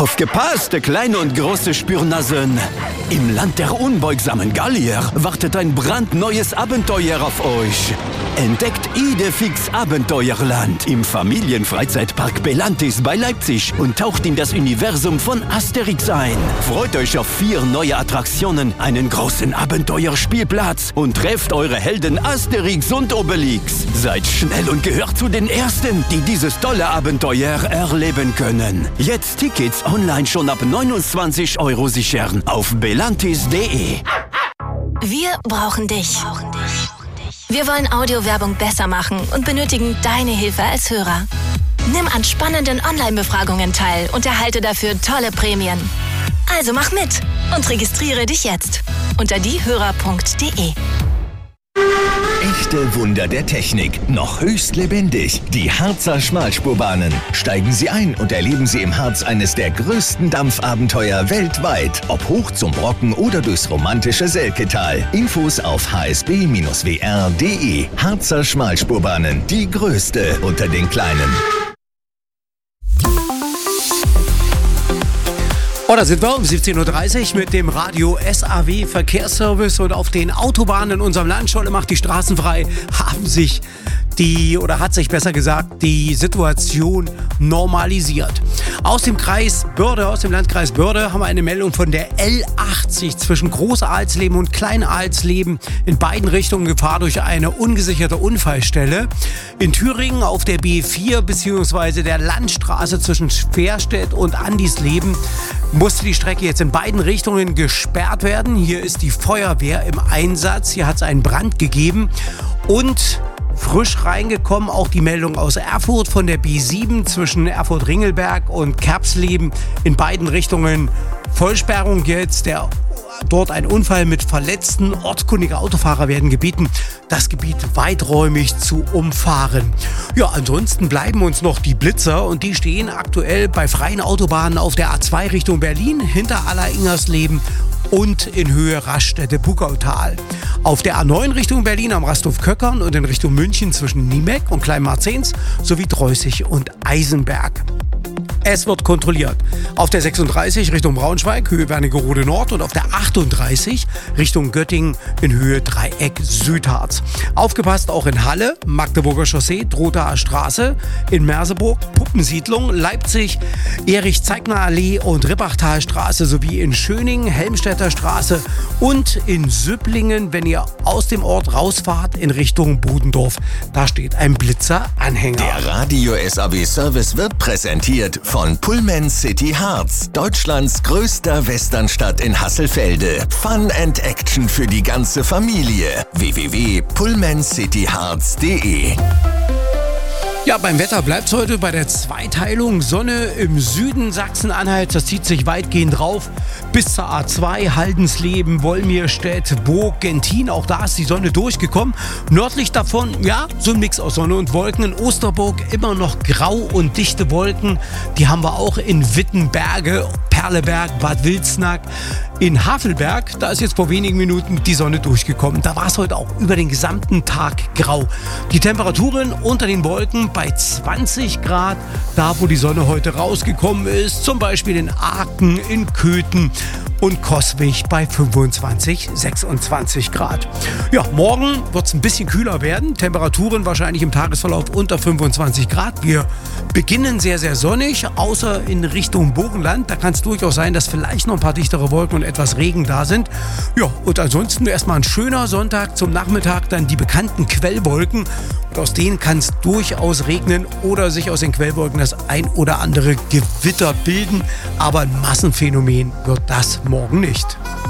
Aufgepasst, kleine und große Spürnasen! Im Land der unbeugsamen Gallier wartet ein brandneues Abenteuer auf euch. Entdeckt Idefix Abenteuerland im Familienfreizeitpark Belantis bei Leipzig und taucht in das Universum von Asterix ein. Freut euch auf 4 neue Attraktionen, einen großen Abenteuerspielplatz und trefft eure Helden Asterix und Obelix. Seid schnell und gehört zu den Ersten, die dieses tolle Abenteuer erleben können. Jetzt Tickets online schon ab 29 € sichern auf belantis.de. Wir brauchen dich. Wir wollen Audiowerbung besser machen und benötigen deine Hilfe als Hörer. Nimm an spannenden Online-Befragungen teil und erhalte dafür tolle Prämien. Also mach mit und registriere dich jetzt unter diehörer.de. Echte Wunder der Technik, noch höchst lebendig. Die Harzer Schmalspurbahnen. Steigen Sie ein und erleben Sie im Harz eines der größten Dampfabenteuer weltweit. Ob hoch zum Brocken oder durchs romantische Selketal. Infos auf hsb-wr.de. Harzer Schmalspurbahnen, die größte unter den kleinen. Oh, da sind wir um 17.30 Uhr mit dem Radio SAW Verkehrsservice und auf den Autobahnen in unserem Land, Scholle macht die Straßen frei, hat sich besser gesagt, die Situation normalisiert. Aus dem Landkreis Börde haben wir eine Meldung von der L80 zwischen Groß-Alsleben und Klein-Alsleben in beiden Richtungen Gefahr durch eine ungesicherte Unfallstelle. In Thüringen auf der B4 bzw. der Landstraße zwischen Schwerstedt und Andisleben musste die Strecke jetzt in beiden Richtungen gesperrt werden. Hier ist die Feuerwehr im Einsatz. Hier hat es einen Brand gegeben und frisch reingekommen auch die Meldung aus Erfurt von der B7 zwischen Erfurt-Ringelberg und Kerbsleben in beiden Richtungen. Vollsperrung jetzt, dort ein Unfall mit Verletzten. Ortskundige Autofahrer werden gebeten, das Gebiet weiträumig zu umfahren. Ja, ansonsten bleiben uns noch die Blitzer und die stehen aktuell bei freien Autobahnen auf der A2 Richtung Berlin, hinter Aller-Ingersleben und in Höhe Raststätte-Buckautal. Auf der A9 Richtung Berlin am Rasthof-Köckern und in Richtung München zwischen Niemeck und Kleinmarzens sowie Dreußig und Eisenberg. Es wird kontrolliert. Auf der 36 Richtung Braunschweig, Höhe Wernigerode Nord und auf der 38 Richtung Göttingen in Höhe Dreieck Südharz. Aufgepasst auch in Halle, Magdeburger Chaussee, Drotaer Straße, in Merseburg, Puppensiedlung, Leipzig, Erich-Zeigner-Allee und Rippachtalstraße sowie in Schöningen, Helmstedter Straße und in Süpplingen, wenn ihr aus dem Ort rausfahrt in Richtung Bodendorf. Da steht ein Blitzer-Anhänger. Der Radio SAW Service wird präsentiert von Pullman City Harz, Deutschlands größter Westernstadt in Hasselfelde. Fun and Action für die ganze Familie. www.pullmancityharz.de. Ja, beim Wetter bleibt es heute bei der Zweiteilung. Sonne im Süden Sachsen-Anhalts, das zieht sich weitgehend drauf. Bis zur A2, Haldensleben, Wolmirstedt, Burg, Gentin, auch da ist die Sonne durchgekommen. Nördlich davon, ja, so ein Mix aus Sonne und Wolken. In Osterburg immer noch grau und dichte Wolken. Die haben wir auch in Wittenberge, Perleberg, Bad Wilsnack. In Havelberg, da ist jetzt vor wenigen Minuten die Sonne durchgekommen. Da war es heute auch über den gesamten Tag grau. Die Temperaturen unter den Wolken bei 20 Grad, da wo die Sonne heute rausgekommen ist. Zum Beispiel in Aachen, in Köthen und Coswig bei 25, 26 Grad. Ja, morgen wird es ein bisschen kühler werden. Temperaturen wahrscheinlich im Tagesverlauf unter 25 Grad. Wir beginnen sehr, sehr sonnig, außer in Richtung Burgenland. Da kann es durchaus sein, dass vielleicht noch ein paar dichtere Wolken und etwas Regen da sind. Ja, und ansonsten erstmal ein schöner Sonntag, zum Nachmittag dann die bekannten Quellwolken. Und aus denen kann es durchaus regnen oder sich aus den Quellwolken das ein oder andere Gewitter bilden. Aber ein Massenphänomen wird das morgen nicht.